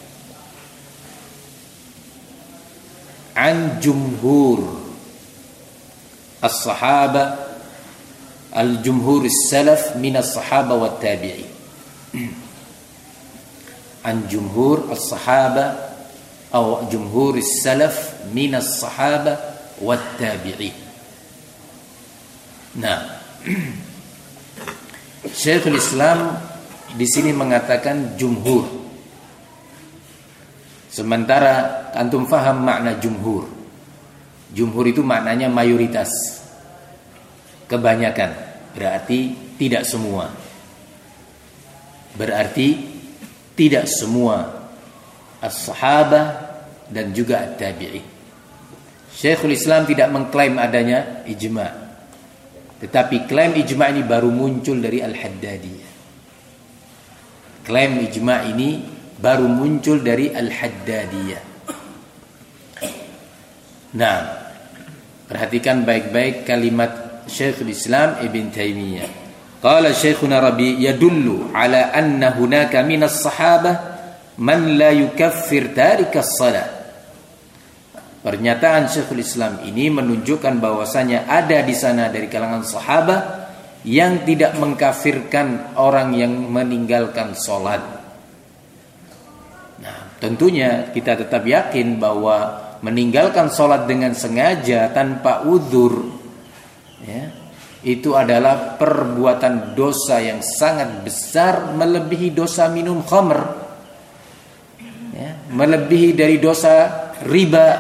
B: an jumhur as-sahaba al-jumhur as-salaf min as-sahaba wa tabi'in. An jumhur as-sahaba atau jumhur as-salaf min as-sahaba wa tabi'in. Nah, Syekhul Islam di sini mengatakan jumhur. Sementara antum faham makna jumhur. Jumhur itu maknanya mayoritas, kebanyakan, berarti tidak semua. Berarti tidak semua as-sahabah dan juga at-tabi'in. Syekhul Islam tidak mengklaim adanya ijma', tetapi klaim ijma' ini baru muncul dari Al-Haddadiyah. Klaim ijma' ini baru muncul dari Al-Haddadiyah. Nah, perhatikan baik-baik kalimat Syekhul Islam Ibn Taimiyah. Qala Syekhuna Rabi yadullu ala anna hunaka minas sahabah man la yukaffir tarikas salah. Pernyataan Syekhul Islam ini menunjukkan bahwasanya ada di sana dari kalangan sahabat yang tidak mengkafirkan orang yang meninggalkan salat. Nah, tentunya kita tetap yakin bahwa meninggalkan salat dengan sengaja tanpa uzur, ya, itu adalah perbuatan dosa yang sangat besar, melebihi dosa minum khamr, ya, melebihi dari dosa riba,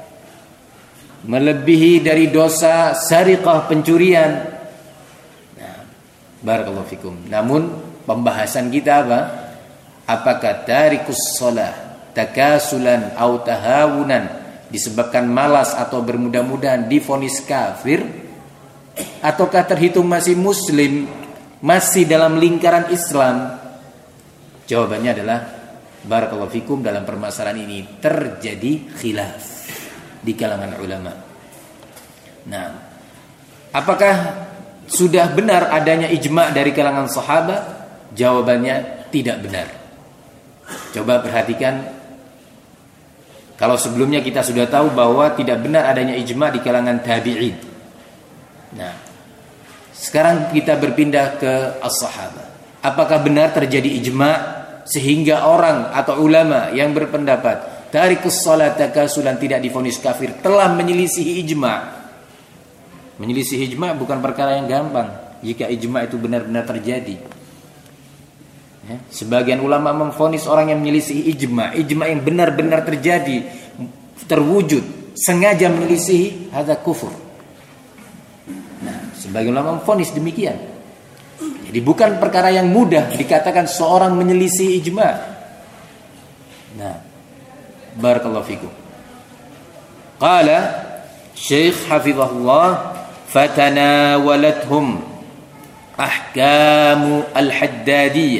B: melebihi dari dosa sariqah, pencurian. Nah, barakallahu fikum. Namun pembahasan kita apa? Apakah tarikus shalah takasulan atau tahawunan disebabkan malas atau bermudah-mudahan divonis kafir, ataukah terhitung masih muslim, masih dalam lingkaran Islam? Jawabannya adalah barakallahu fikum, dalam permasalahan ini terjadi khilaf di kalangan ulama. Nah, apakah sudah benar adanya ijma' dari kalangan sahabat? Jawabannya tidak benar. Coba perhatikan, kalau sebelumnya kita sudah tahu bahwa tidak benar adanya ijma' di kalangan tabi'in. Nah, sekarang kita berpindah ke as-sahabah. Apakah benar terjadi ijma' sehingga orang atau ulama yang berpendapat tarikus shalah takasulan tidak divonis kafir telah menyelisihi ijma'? Menyelisihi ijma' bukan perkara yang gampang jika ijma' itu benar-benar terjadi. Ya, sebagian ulama memvonis orang yang menyelisihi ijma', ijma' yang benar-benar terjadi, terwujud, sengaja menyelisihi, hadza kufur. Nah, sebagian ulama memvonis demikian. Jadi bukan perkara yang mudah dikatakan seorang menyelisihi ijma'. Nah, barakallahu fikum. Qala Syekh hafizahullah, fatanawalathum ahkamu al-haddadiyah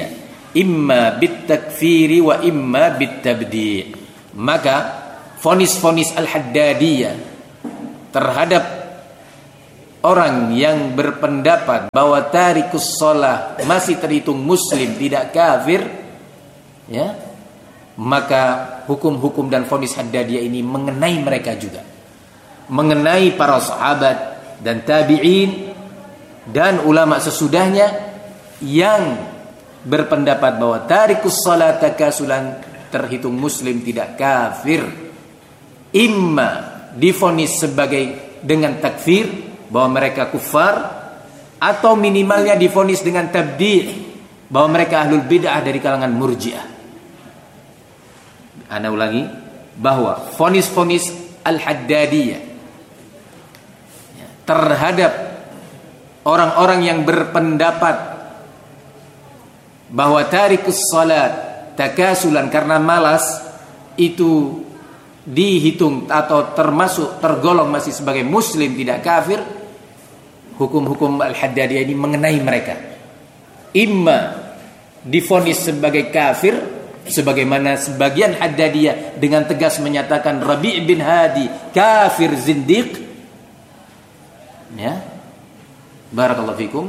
B: imma bitakfiri wa imma bitabdi'. Maka vonis-vonis Al-Haddadiyah terhadap orang yang berpendapat bahwa tarikus shalah masih terhitung muslim, tidak kafir, ya, maka hukum-hukum dan vonis Haddadiyah ini mengenai mereka juga, mengenai para sahabat dan tabi'in dan ulama sesudahnya yang berpendapat bahwa tarikus shalah takasulan terhitung muslim, tidak kafir. Imma divonis sebagai dengan takfir, bahwa mereka kufar, atau minimalnya divonis dengan tabdi', bahwa mereka ahlul bid'ah dari kalangan murji'ah. Ana ulangi, bahwa vonis-vonis Al-Haddadiyah terhadap orang-orang yang berpendapat bahwa tarikus salat takasulan karena malas itu dihitung atau termasuk tergolong masih sebagai muslim, tidak kafir. Hukum-hukum Al-Haddadiyah ini mengenai mereka. Imma divonis sebagai kafir, sebagaimana sebagian Haddadiyah dengan tegas menyatakan Rabi' bin Hadi kafir zindiq, ya, barakallahu fikum,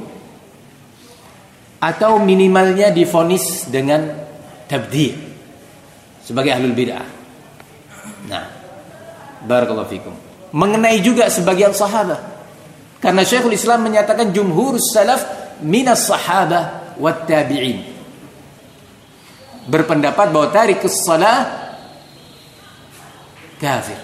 B: atau minimalnya divonis dengan tabdi' sebagai ahlul bid'ah. Nah, barakallahu fikum, mengenai juga sebagian sahabat, karena Syekhul Islam menyatakan jumhur salaf minas sahabah wat tabi'in berpendapat bahwa tarikus shalah kafir.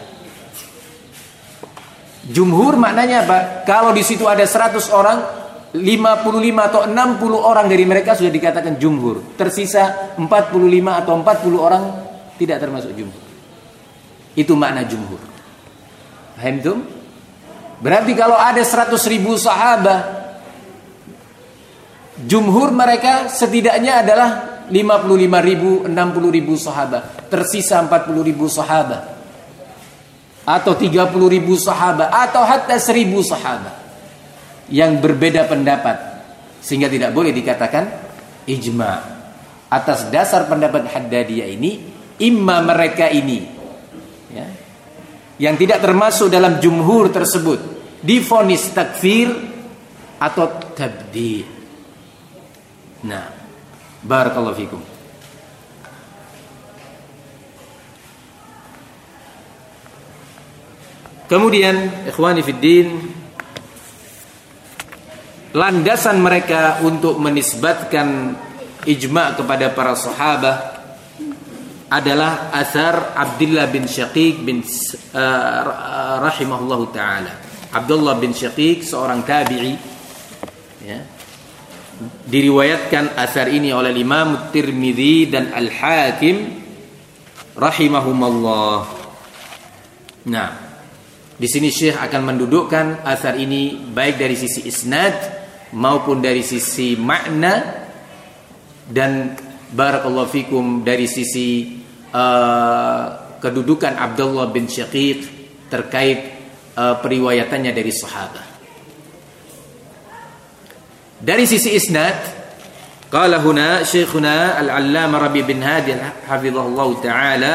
B: Jumhur maknanya apa? Kalau di situ ada seratus orang, lima puluh lima atau enam puluh orang dari mereka sudah dikatakan jumhur. Tersisa empat puluh lima atau empat puluh orang tidak termasuk jumhur. Itu makna jumhur. Paham itu? Berarti kalau ada seratus ribu sahabat, jumhur mereka setidaknya adalah lima puluh lima ribu, enam puluh ribu sahabat. Tersisa empat puluh ribu sahabat, atau tiga puluh ribu sahabat, atau hatta seribu sahabat yang berbeda pendapat, sehingga tidak boleh dikatakan ijma'. Atas dasar pendapat Haddadiyah ini, imma mereka ini, ya, yang tidak termasuk dalam jumhur tersebut divonis takfir atau tabdi'. Nah, barakallahu fikum. Kemudian ikhwani fiddin, landasan mereka untuk menisbatkan ijma' kepada para sahabat adalah asar Abdullah bin Syaqiq bin uh, rahimahullahu taala. Abdullah bin Syaqiq seorang tabi'i, ya. Diriwayatkan asar ini oleh Imam Tirmidzi dan Al-Hakim rahimahumallah. Nah, di sini Syekh akan mendudukkan asar ini baik dari sisi isnad maupun dari sisi makna, dan barakallahu fikum dari sisi uh, kedudukan Abdullah bin Syaqiq terkait uh, periwayatannya dari sahabat. Dari sisi isnad, qala huna syekhuna al-allamah Rabi' bin Hadi hafizahullah ta'ala,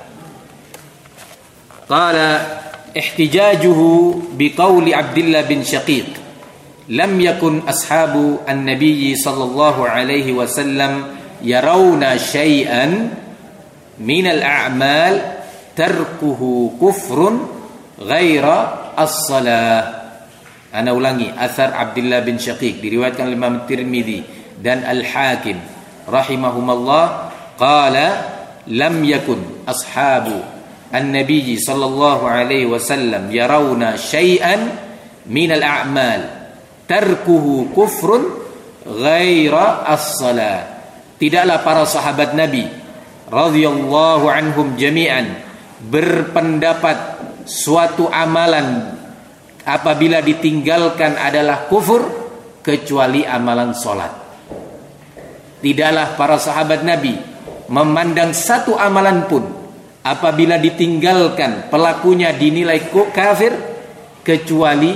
B: qala ihtijajuhu biqauli Abdullah bin Syaqiq lam yakun ashabu an-nabiy sallallahu alaihi wasallam yarawna syai'an min al-a'mal tarkuhu kufrun ghaira as-salah. Ana ulangi, athar Abdullah bin Syaqiq diriwayatkan oleh Imam Tirmidzi dan Al-Hakim rahimahumallah, qala lam yakun ashabu an-nabiy sallallahu alaihi wasallam yarawna syai'an min al-a'mal tarkuhu kufrun ghaira as-salah. Tidaklah para sahabat Nabi radhiyallahu anhum jami'an berpendapat suatu amalan apabila ditinggalkan adalah kufur kecuali amalan solat. Tidaklah para sahabat Nabi memandang satu amalan pun apabila ditinggalkan pelakunya dinilai kafir kecuali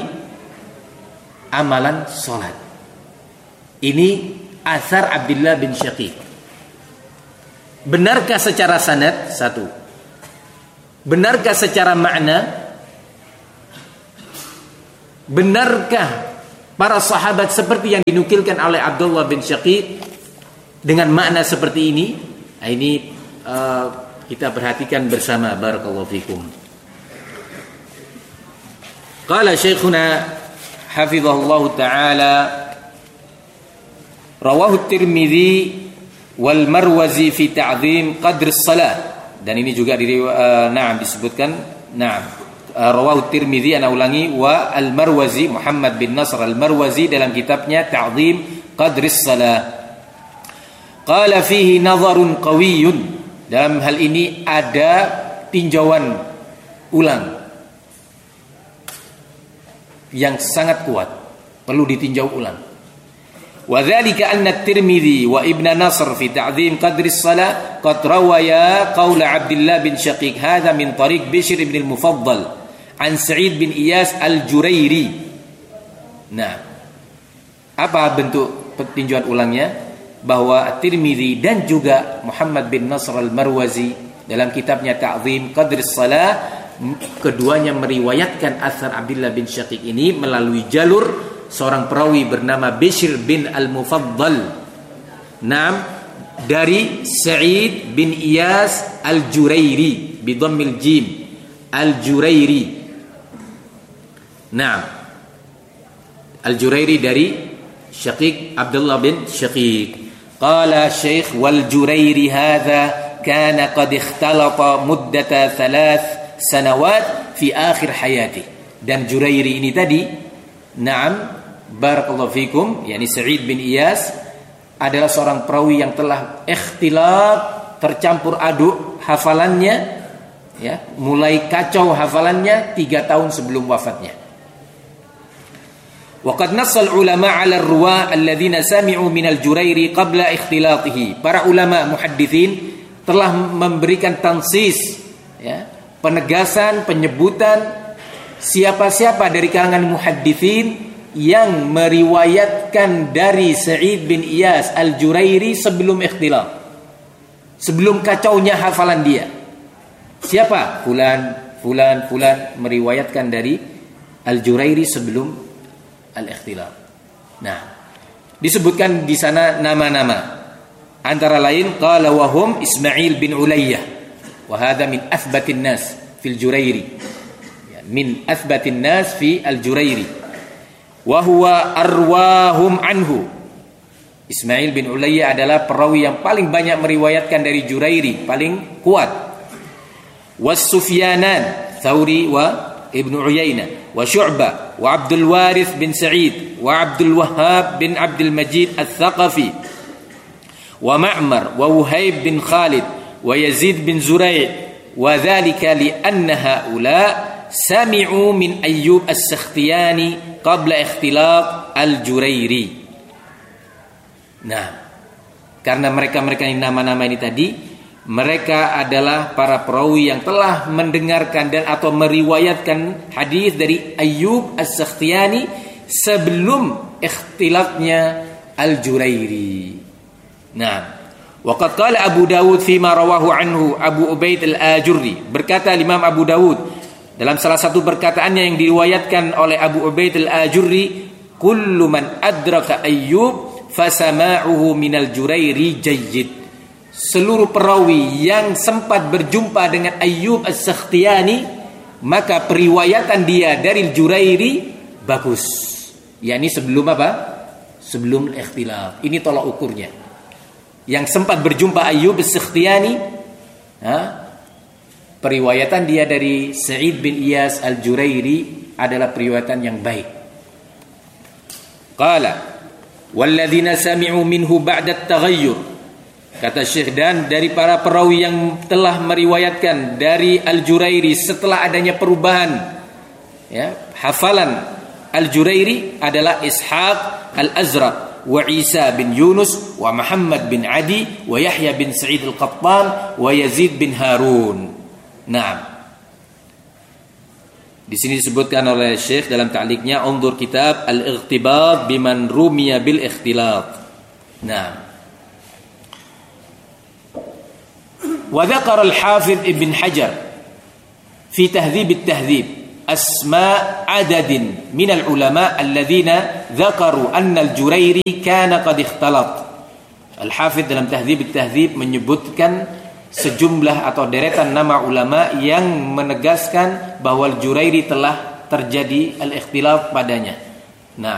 B: amalan solat. Ini asar Abdullah bin Syaqiq
A: Benarkah secara sanad? Satu. Benarkah secara makna? Benarkah para sahabat seperti yang dinukilkan oleh Abdullah bin Syaqiq dengan makna seperti ini? Nah, ini uh, kita perhatikan bersama. Barakallahu fikum. Qala syekhuna hafizahullahu ta'ala, rawahu Tirmidzi wal Marwazi fi ta'zim qadr as-salah. Dan ini juga di uh, na'am disebutkan, na'am uh, rawahu Tirmidzi, ana ulangi, wa al-Marwazi, Muhammad bin Nasr al-Marwazi dalam kitabnya Ta'zim qadr as-salah. Qala fihi nadharun qawiyyun. Dalam hal ini ada tinjauan ulang yang sangat kuat, perlu ditinjau ulang. Wa dzalika anna at-Tirmidzi wa Ibn Nasr fi ta'zim qadri as-salah qad rawaya qaula Abdullah bin Syaqiq hadha min tariq Bishr ibn al-Mufaddal an Sa'id bin Iyas al-Jurairi. Nah, apa bentuk tinjauan ulangnya? Bahwa At-Tirmidzi dan juga Muhammad bin Nasr al-Marwazi dalam kitabnya Ta'zim Qadr as-Salah, keduanya meriwayatkan asar Abdullah bin Syaqiq ini melalui jalur seorang perawi bernama Bishr bin al-Mufaddal, nam, dari Sa'id bin Iyas al-Jurairi bi dhammil jim, al-Jurairi. Nam, al-Jurairi dari Syaqiq, Abdullah bin Syaqiq. Qala Syekh wal Jurairi hadha kana qad ikhtalata muddata thalath sanawat fi akhir hayati. Dan Jurairi ini tadi, na'am, barakallahu fikum, yakni Sa'id bin Iyas adalah seorang perawi yang telah ikhtilaf, tercampur aduk hafalannya, ya, mulai kacau hafalannya tiga tahun sebelum wafatnya. Waqad nassal ulama 'ala ar-ruwa alladhina sami'u min al-Jurairi qabla ikhtilatihi. Para ulama muhadditsin telah memberikan tansis, ya, penegasan, penyebutan siapa-siapa dari kalangan muhadditsin yang meriwayatkan dari Sa'id bin Iyas al-Jurairi sebelum ikhtilaf, sebelum kacaunya hafalan dia. Siapa? Fulan, fulan, fulan meriwayatkan dari al-Jurairi sebelum al-ikhtilaf. Nah, disebutkan di sana nama-nama. Antara lain qala wa hum Ismail bin Ulayyah wa hadha min athbatin nas fil Jurairi. Ya, min athbatin nas fi al-Jurairi. Wa huwa arwahum anhu. Ismail bin Ulayyah adalah perawi yang paling banyak meriwayatkan dari Jurairi, paling kuat. Was Sufyanan, Thawri wa Ibnu Uyainah, wa Syu'bah, wa Abdul Warith bin Sa'id, wa Abdul Wahhab bin Abdul Majid al-Thaqafi, wa Ma'mar, wa Wuhaib bin Khalid, wa Yazid bin Zurai', wa dhalika li anna haula sami'u min Ayyub as-Sakhtiyani qabla ikhtilaf al-Jurairi. Nah, karena mereka-mereka yang nama-nama ini tadi, mereka adalah para perawi yang telah mendengarkan dan atau meriwayatkan hadis dari Ayyub as-Sakhtiyani sebelum ikhtilafnya al-Jurairi. Nah, waqad qala Abu Dawud fima rawahu anhu Abu Ubaid al-Ajurri. Berkata Imam Abu Dawud dalam salah satu perkataannya yang diriwayatkan oleh Abu Ubaid al-Ajurri, kullu man adraka Ayyub fasama'uhu minal Jurairi jayyid. Seluruh perawi yang sempat berjumpa dengan Ayyub as-Sakhtiyani, maka periwayatan dia dari Jurairi bagus. yakni sebelum apa? Sebelum ikhtilaf. Ini tolak ukurnya. Yang sempat berjumpa Ayyub as-Sakhtiyani, periwayatan dia dari Sa'id bin Iyas al-Jurairi adalah periwayatan yang baik. Qala walladzina sami'u minhu ba'da at-taghayyur. Kata Syekh, dan dari para perawi yang telah meriwayatkan dari Al-Jurairi setelah adanya perubahan, ya, hafalan Al-Jurairi adalah Ishaq Al-Azraq wa Isa bin Yunus wa Muhammad bin Adi wa Yahya bin Sa'id Al-Qattan wa Yazid bin Harun. Naam. Di sini disebutkan oleh Syekh dalam ta'liqnya, unzur kitab Al-Ightibat biman rumiya bil ikhtilaf. Naam. Wa dzakara al-Hafidz Ibn Hajar fi Tahdhib at-Tahdhib asma' adadin min al-ulama alladhina dzakaru anna al-Jurairi kana qad ikhtalat. Al-Hafidz dalam Tahdhib at-Tahdhib menyebutkan sejumlah atau deretan nama ulama yang menegaskan bahwa al-Jurairi telah terjadi al-ikhtilaf padanya.